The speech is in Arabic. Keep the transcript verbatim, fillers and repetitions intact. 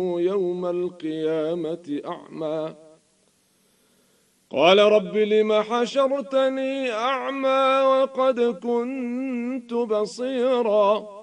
يوم القيامة أعمى قال رب لم حشرتني أعمى وقد كنت بصيرا